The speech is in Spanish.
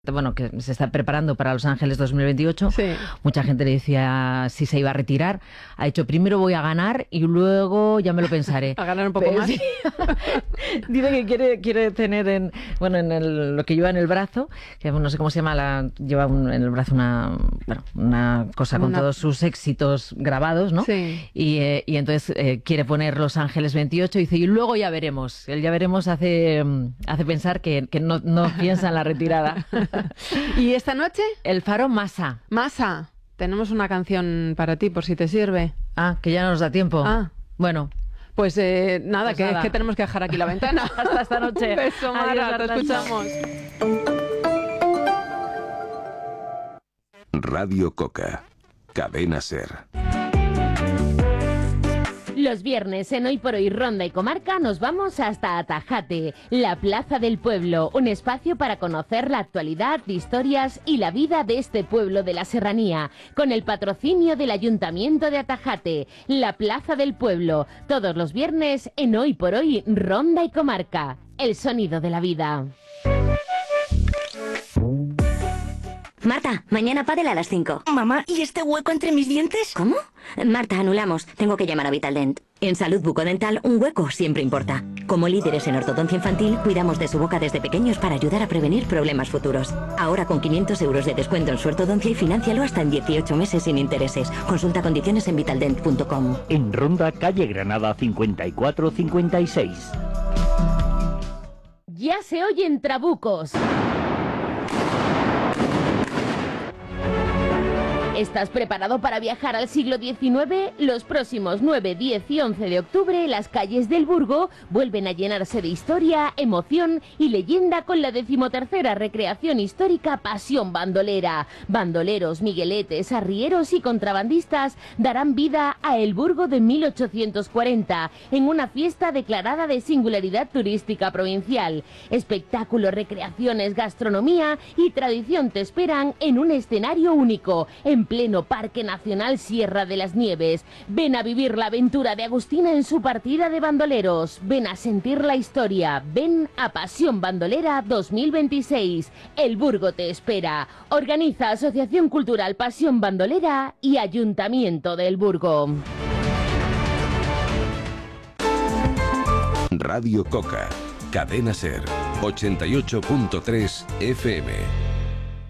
Bueno, que se está preparando para Los Ángeles 2028. Sí. Mucha gente le decía si se iba a retirar. Ha dicho, primero voy a ganar y luego ya me lo pensaré. ¿A ganar un poco más? Sí. Dice que quiere tener lo que lleva en el brazo, que no sé cómo se llama, en el brazo una cosa con todos sus éxitos grabados, ¿no? Sí. Y entonces quiere poner Los Ángeles 28 y dice, y luego ya veremos. El ya veremos hace pensar que no piensa en la retirada. ¿Y esta noche? El Faro Masa. Masa, tenemos una canción para ti, por si te sirve. Ah, que ya no nos da tiempo. Ah. Bueno. Pues nada, que tenemos que dejar aquí la ventana. Hasta esta noche. Un beso, Mara, te escuchamos. Radio Coca, Cadena Ser. Los viernes en Hoy por Hoy Ronda y Comarca nos vamos hasta Atajate, la Plaza del Pueblo, un espacio para conocer la actualidad, historias y la vida de este pueblo de la serranía, con el patrocinio del Ayuntamiento de Atajate, la Plaza del Pueblo, todos los viernes en Hoy por Hoy Ronda y Comarca, el sonido de la vida. Marta, mañana pádel a las 5. Mamá, ¿y este hueco entre mis dientes? ¿Cómo? Marta, anulamos. Tengo que llamar a Vitaldent. En Salud Bucodental, un hueco siempre importa. Como líderes en ortodoncia infantil, cuidamos de su boca desde pequeños para ayudar a prevenir problemas futuros. Ahora con 500 euros de descuento en su ortodoncia y financialo hasta en 18 meses sin intereses. Consulta condiciones en vitaldent.com. En Ronda, calle Granada 5456. Ya se oyen trabucos. ¿Estás preparado para viajar al siglo XIX? Los próximos 9, 10 y 11 de octubre, las calles del Burgo vuelven a llenarse de historia, emoción y leyenda con la 13ª recreación histórica Pasión Bandolera. Bandoleros, migueletes, arrieros y contrabandistas darán vida a El Burgo de 1840 en una fiesta declarada de singularidad turística provincial. Espectáculos, recreaciones, gastronomía y tradición te esperan en un escenario único, en pleno Parque Nacional Sierra de las Nieves. Ven a vivir la aventura de Agustina en su partida de bandoleros. Ven a sentir la historia. Ven a Pasión Bandolera 2026. El Burgo te espera. Organiza Asociación Cultural Pasión Bandolera y Ayuntamiento del Burgo. Radio Coca, Cadena Ser, 88.3 FM.